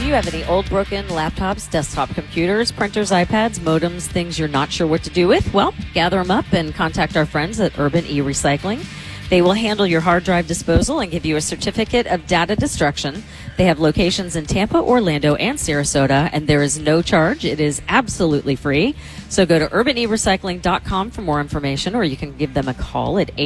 you have any old broken laptops, desktop computers, printers, iPads, modems, things you're not sure what to do with, well, gather them up and contact our friends at Urban E-Recycling. They will handle your hard drive disposal and give you a certificate of data destruction. They have locations in Tampa, Orlando, and Sarasota, and there is no charge. It is absolutely free. So go to urbanerecycling.com for more information, or you can give them a call at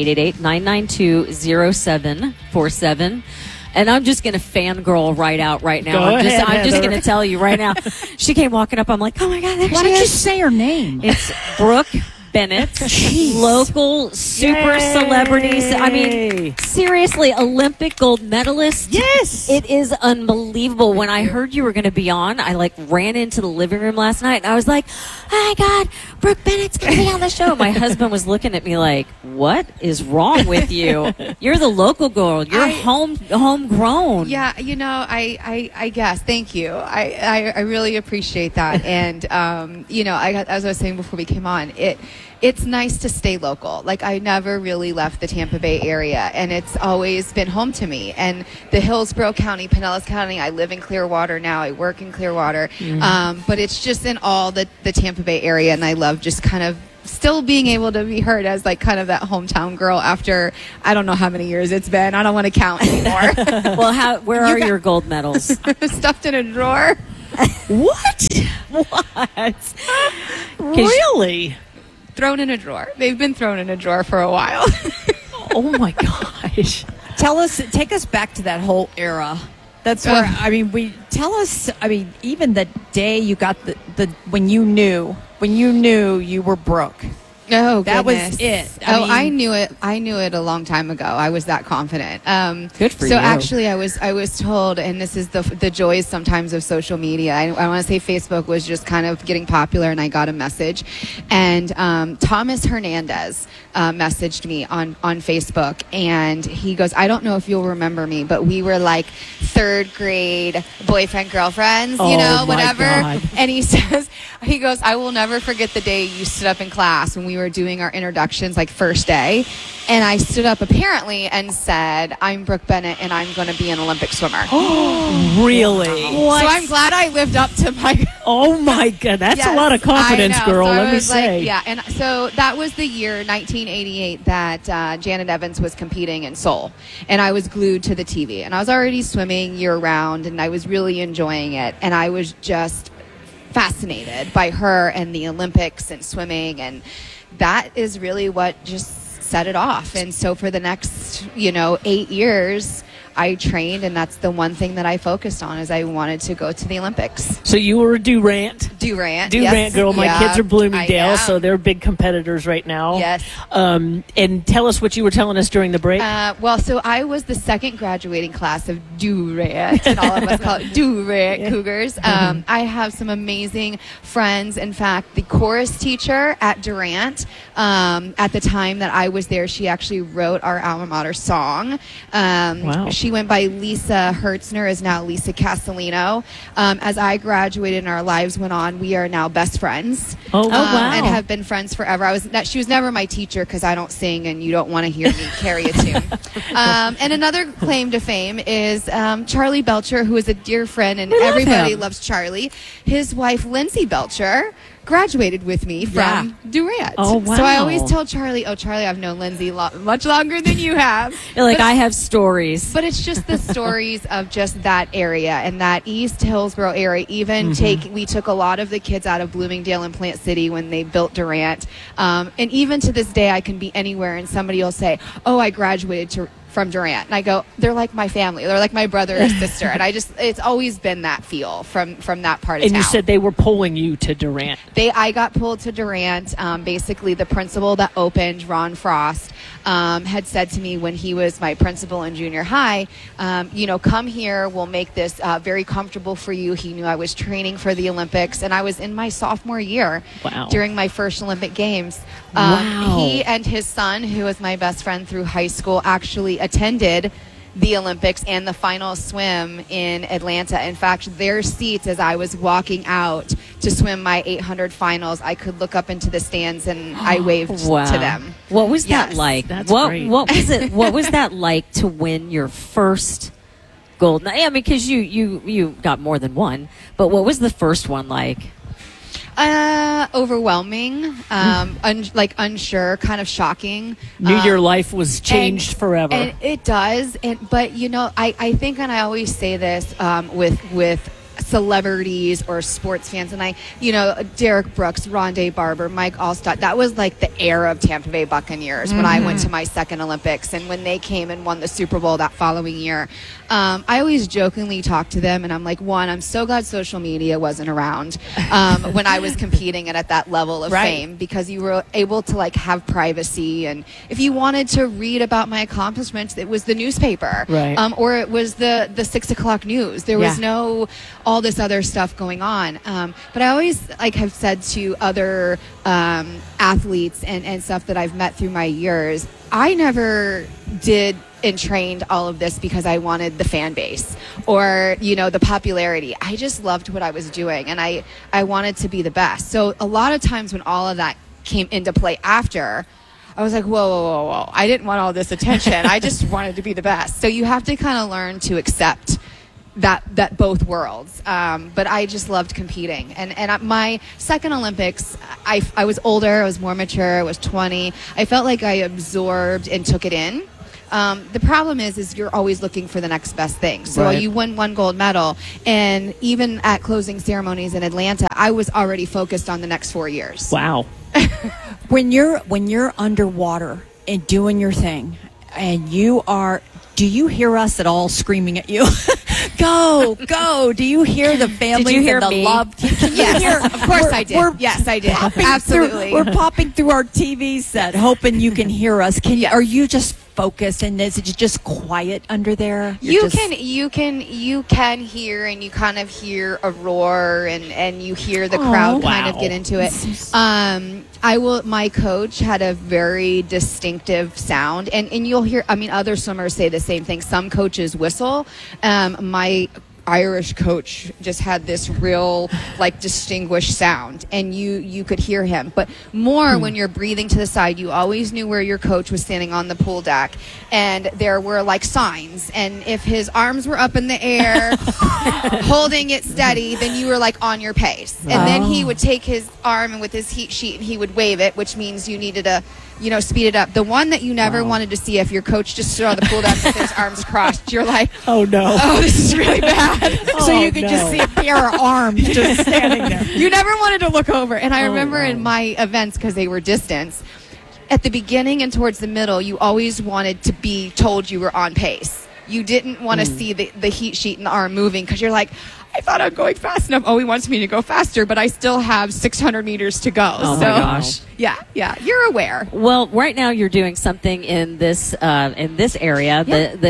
888-992-0747. And I'm just going to fangirl right out right now. I'm just going to tell you right now. She came walking up. I'm like, oh, my God, there she is. Why don't you say her name? It's Brooke Bennett, local super celebrities. I mean, seriously, Olympic gold medalist. Yes. It is unbelievable. When I heard you were going to be on, I ran into the living room last night and I was like, oh my God, Brooke Bennett's going to be on the show. My husband was looking at me like, what is wrong with you? You're the local girl. You're homegrown. Yeah, I guess. Thank you. I really appreciate that. And, as I was saying before we came on, it's nice to stay local. I never really left the Tampa Bay area, and it's always been home to me. And the Hillsborough County, Pinellas County, I live in Clearwater now. I work in Clearwater. But it's just in all the Tampa Bay area, and I love just kind of still being able to be heard as kind of that hometown girl after I don't know how many years it's been. I don't want to count anymore. Well, where are your gold medals? Stuffed in a drawer. What? Really? Thrown in a drawer. They've been thrown in a drawer for a while. Oh my gosh. Take us back to that whole era. That's where, even the day you got when you knew you were Brooke. Oh, that goodness. was it. I knew it. I knew it a long time ago. I was that confident. Good for you. So actually, I was told, and this is the joys sometimes of social media. I want to say Facebook was just kind of getting popular, and I got a message, and Thomas Hernandez messaged me on Facebook, and he goes, "I don't know if you'll remember me, but we were like third grade boyfriend girlfriends, whatever." God. And he goes, "I will never forget the day you stood up in class when we were doing our introductions, first day, and I stood up apparently and said, 'I'm Brooke Bennett and I'm going to be an Olympic swimmer.'" Oh, really? What? So I'm glad I lived up to my. Oh my God, that's a lot of confidence, girl. So let me say. And so that was the year 1988 that Janet Evans was competing in Seoul, and I was glued to the TV, and I was already swimming year round, and I was really enjoying it, and I was just fascinated by her and the Olympics and swimming, and that is really what just set it off. And so for the next 8 years I trained, and that's the one thing that I focused on, is I wanted to go to the Olympics. So you were a Durant yes. girl. My kids are Bloomingdale, I so they're big competitors right now. Yes. And tell us what you were telling us during the break. So I was the second graduating class of Durant, and all of us call it Durant Cougars. I have some amazing friends. In fact, the chorus teacher at Durant, at the time that I was there, she actually wrote our alma mater song. Wow. She went by Lisa Hertzner, is now Lisa Castellino. As I graduated and our lives went on, we are now best friends. Oh, wow. And have been friends forever. She was never my teacher because I don't sing and you don't want to hear me carry a tune. And another claim to fame is Charlie Belcher, who is a dear friend, and everybody loves Charlie. His wife, Lindsay Belcher, graduated with me from Durant. Oh, wow. So I always tell Charlie, Charlie, I've known Lindsay much longer than you have. I have stories. But it's just the stories of just that area and that East Hillsborough area. Even we took a lot of the kids out of Bloomingdale and Plant City when they built Durant. And even to this day, I can be anywhere and somebody will say, "Oh, I graduated from Durant," and I go, "They're like my family. They're like my brother or sister." And it's always been that feel from that part of town. And you said they were pulling you to Durant. I got pulled to Durant. Basically, the principal that opened, Ron Frost, had said to me when he was my principal in junior high, "Come here. We'll make this very comfortable for you." He knew I was training for the Olympics, and I was in my sophomore year during my first Olympic Games. He and his son, who was my best friend through high school, actually attended the Olympics and the final swim in Atlanta. In fact, their seats, as I was walking out to swim my 800 finals, I could look up into the stands and I waved to them. What was that like? That's what great. What was it? What was that like to win your first gold. Yeah, because you got more than one. But what was the first one like? Overwhelming, unsure, kind of shocking. Knew your life was changed forever. And it does. But I think, and I always say this with celebrities or sports fans, and Derek Brooks, Rondé Barber, Mike Allstott, that was like the era of Tampa Bay Buccaneers when I went to my second Olympics, and when they came and won the Super Bowl that following year. I always jokingly talk to them, and I'm like, one, I'm so glad social media wasn't around when I was competing and at that level of fame, because you were able to like have privacy, and if you wanted to read about my accomplishments, it was the newspaper, or it was the 6 o'clock news. There was no all this other stuff going on. But I always have said to other athletes and stuff that I've met through my years, I never did and trained all of this because I wanted the fan base or, the popularity. I just loved what I was doing, and I wanted to be the best. So a lot of times when all of that came into play after, I was like, whoa. I didn't want all this attention. I just wanted to be the best. So you have to kind of learn to accept that both worlds. But I just loved competing. And at my second Olympics, I was older, I was more mature, I was 20. I felt like I absorbed and took it in. The problem is you're always looking for the next best thing. So you win one gold medal, and even at closing ceremonies in Atlanta, I was already focused on the next 4 years. Wow. When you're underwater and doing your thing, and do you hear us at all screaming at you? Go! Do you hear the family? Did you hear and the me? love? Yes, of course I did. Yes, I did. Absolutely. We're popping through our TV set, hoping you can hear us. Are you just focused, and is it just quiet under there? You can hear, and you kind of hear a roar, and you hear the crowd kind of get into it. My coach had a very distinctive sound, and you'll hear, other swimmers say the same thing. Some coaches whistle. My Irish coach just had this real distinguished sound, and you could hear him. But more when you're breathing to the side, you always knew where your coach was standing on the pool deck, and there were signs, and if his arms were up in the air holding it steady, then you were on your pace. And then he would take his arm, and with his heat sheet, and he would wave it, which means you needed to speed it up. The one that you never wanted to see, if your coach just stood on the pool deck with his arms crossed, you're like, oh no, this is really bad. So you could just see a pair of arms just standing there. You never wanted to look over. And I remember in my events, because they were distance, at the beginning and towards the middle, you always wanted to be told you were on pace. You didn't want to see the heat sheet and the arm moving, because you're like, I thought I'm going fast enough. Oh, he wants me to go faster, but I still have 600 meters to go. Oh, my gosh. Yeah, you're aware. Well, right now you're doing something in this area, the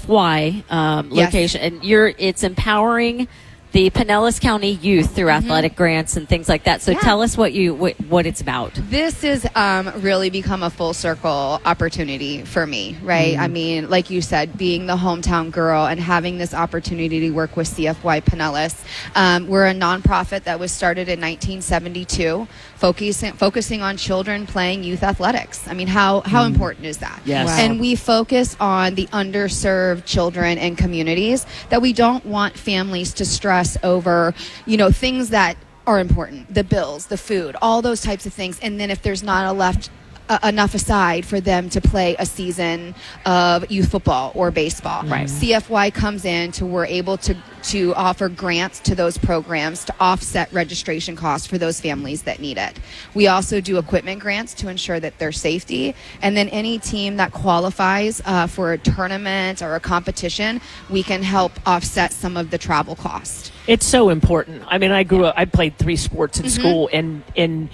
CFY location, and it's empowering the Pinellas County youth through athletic grants and things like that. So tell us what it's about. This has really become a full circle opportunity for me, right? Like you said, being the hometown girl and having this opportunity to work with CFY Pinellas. We're a nonprofit that was started in 1972, focusing on children playing youth athletics. How important is that? Yes. Wow. And we focus on the underserved children and communities that we don't want families to stress over, things that are important, the bills, the food, all those types of things. And then if there's not enough aside for them to play a season of youth football or baseball. Right. CFY comes in we're able to offer grants to those programs to offset registration costs for those families that need it. We also do equipment grants to ensure that their safety, and then any team that qualifies for a tournament or a competition, we can help offset some of the travel cost. It's so important. I grew up, I played 3 sports in school, and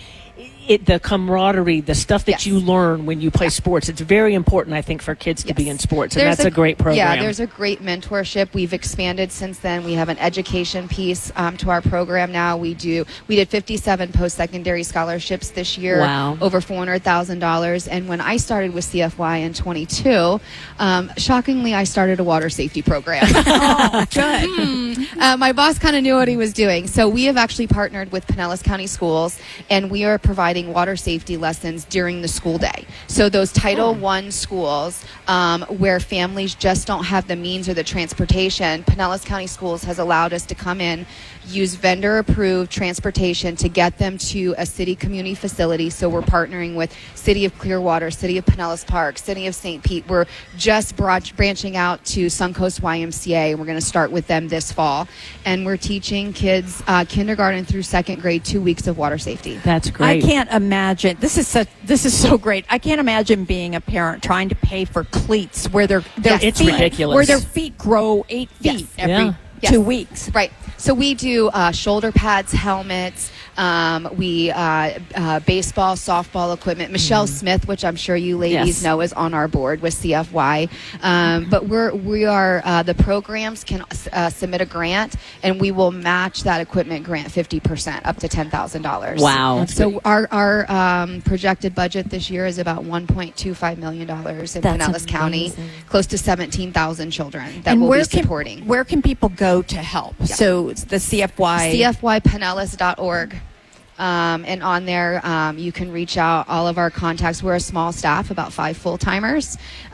the camaraderie, the stuff that you learn when you play sports, it's very important, I think, for kids to be in sports, and that's a great program. Yeah, there's a great mentorship. We've expanded since then. We have an education piece to our program now. We did 57 post-secondary scholarships this year, over $400,000. And when I started with CFY in 22, shockingly, I started a water safety program. Oh, good. My boss kind of knew what he was doing. So we have actually partnered with Pinellas County Schools, and we are providing water safety lessons during the school day. So those Title I schools where families just don't have the means or the transportation, Pinellas County Schools has allowed us to come in, use vendor-approved transportation to get them to a city community facility. So we're partnering with City of Clearwater, City of Pinellas Park, City of St. Pete. We're just branching out to Suncoast YMCA. We're going to start with them this fall. And we're teaching kids kindergarten through second grade 2 weeks of water safety. That's great. I can't imagine. This is so great. I can't imagine being a parent trying to pay for cleats where their it's feet, ridiculous. where their feet grow 8 feet every 2 weeks. Right. So we do shoulder pads, helmets. We baseball, softball equipment. Michelle Smith, which I'm sure you ladies know, is on our board with CFY. But we are the programs can submit a grant, and we will match that equipment grant 50%, up to $10,000. Wow! So our projected budget this year is about $1.25 million in Pinellas County, close to 17,000 children that we'll be supporting. Where can people go to help? Yeah. So it's the CFY. CFYPinellas.org. And on there, you can reach out. All of our contacts. We're a small staff, about 5 full-timers.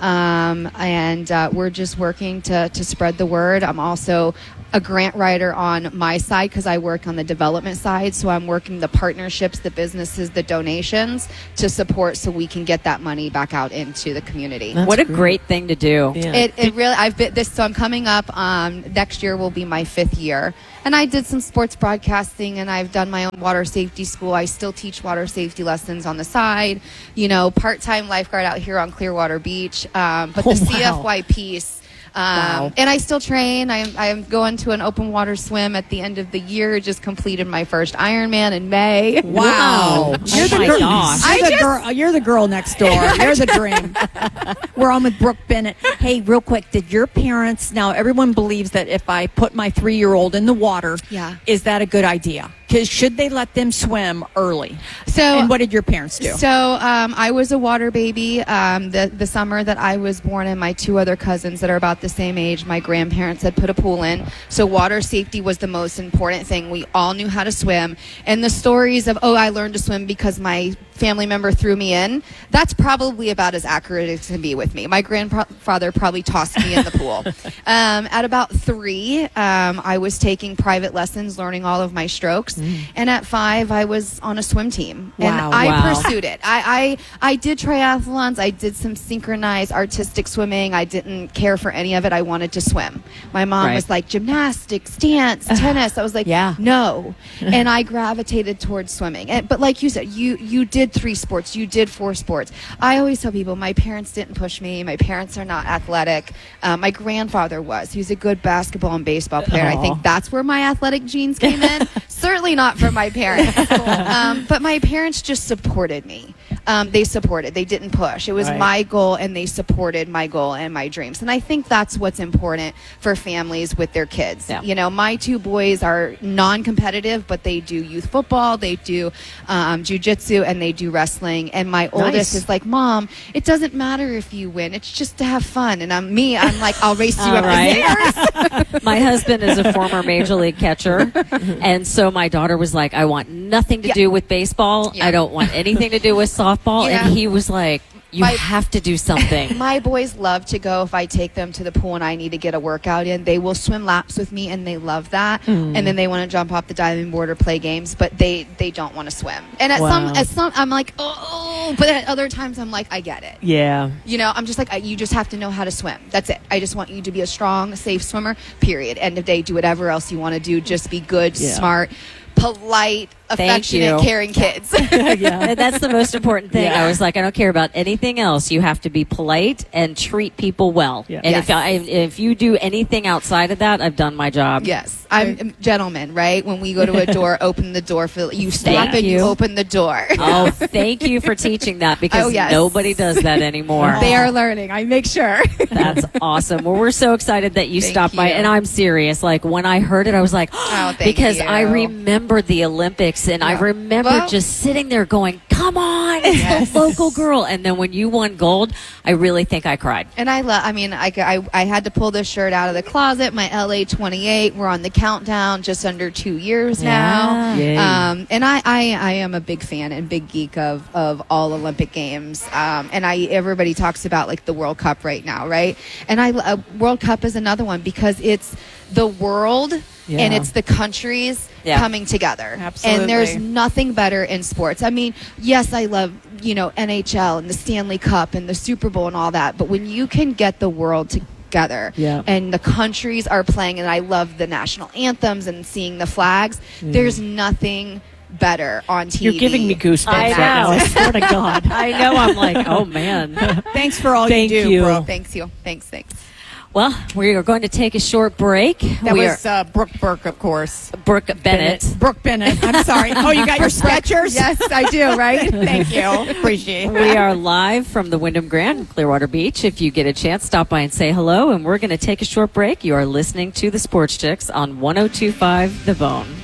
And we're just working to spread the word. I'm also a grant writer on my side because I work on the development side. So I'm working the partnerships, the businesses, the donations to support so we can get that money back out into the community. What a great thing to do. Yeah. It really, I've been this, so I'm coming up, next year will be my 5th year. And I did some sports broadcasting, and I've done my own water safety school. I still teach water safety lessons on the side, part-time lifeguard out here on Clearwater Beach. But the CFY piece, and I still train. I am going to an open water swim at the end of the year. Just completed my first Ironman in May. Wow. You're the girl next door. You're the dream. We're on with Brooke Bennett. Hey, real quick, did your parents, now everyone believes that if I put my 3-year-old in the water, is that a good idea? Because should they let them swim early? And what did your parents do? So I was a water baby the summer that I was born, and my 2 other cousins that are about the same age, my grandparents had put a pool in. So water safety was the most important thing. We all knew how to swim. And the stories of, I learned to swim because my family member threw me in, that's probably about as accurate as it can be with me. My grandfather probably tossed me in the pool. At about 3, I was taking private lessons, learning all of my strokes. And at 5, I was on a swim team. And I pursued it. I did triathlons. I did some synchronized artistic swimming. I didn't care for any of it. I wanted to swim. My mom was like, gymnastics, dance, tennis. I was like, no. And I gravitated towards swimming. But like you said, you did 3 sports. You did 4 sports. I always tell people my parents didn't push me. My parents are not athletic. My grandfather was. He was a good basketball and baseball player. I think that's where my athletic genes came in. Certainly not from my parents. But my parents just supported me. They supported. They didn't push. It was my goal, and they supported my goal and my dreams. And I think that's what's important for families with their kids. Yeah. My 2 boys are non-competitive, but they do youth football, they do jiu-jitsu, and they do wrestling. And my oldest is like, Mom, it doesn't matter if you win. It's just to have fun. And I'm like, I'll race you up the stairs. My husband is a former major league catcher. And so my daughter was like, I want nothing to do with baseball. I don't want anything to do with softball. And he was like, you have to do something. My boys love to go if I take them to the pool and I need to get a workout in. They will swim laps with me, and they love that. And then they want to jump off the diving board or play games, but they don't want to swim. And at some I'm like, but at other times I'm like, I get it. Yeah. I'm just like, you just have to know how to swim. That's it. I just want you to be a strong, safe swimmer, period. End of day, do whatever else you want to do. Just be good, smart, polite, affectionate, caring kids. That's the most important thing. I was like, I don't care about anything else. You have to be polite and treat people well. And if you do anything outside of that, I've done my job. Yes. I'm a gentleman, right? When we go to a door, open the door. You stop and you open the door. Oh, thank you for teaching that, because nobody does that anymore. They are learning. I make sure. That's awesome. Well, we're so excited that you stopped by. And I'm serious. Like, when I heard it, I was like, because I remember the Olympics, and I remember just sitting there going, come on, it's the local girl. And then when you won gold, I really think I cried. And I had to pull this shirt out of the closet, my LA 28. We're on the countdown, just under 2 years now. Yay. And I am a big fan and big geek of all Olympic Games. And everybody talks about like the World Cup right now, right? And World Cup is another one because it's the world and it's the countries coming together. Absolutely. And there's nothing better in sports. I mean, yes, I love, NHL and the Stanley Cup and the Super Bowl and all that. But when you can get the world together and the countries are playing, and I love the national anthems and seeing the flags, there's nothing better on TV. You're giving me goosebumps right now. I swear to God. I know. I'm like, oh, man. Thanks for all Thank you do, you. Brooke. Thanks. Well, we are going to take a short break. That was Brooke Burke, of course. Brooke Bennett. Brooke Bennett. I'm sorry. Oh, you got your Skechers? Yes, I do, right? Thank you. Appreciate it. We are live from the Wyndham Grand in Clearwater Beach. If you get a chance, stop by and say hello. And we're going to take a short break. You are listening to the Sports Chicks on 102.5 The Bone.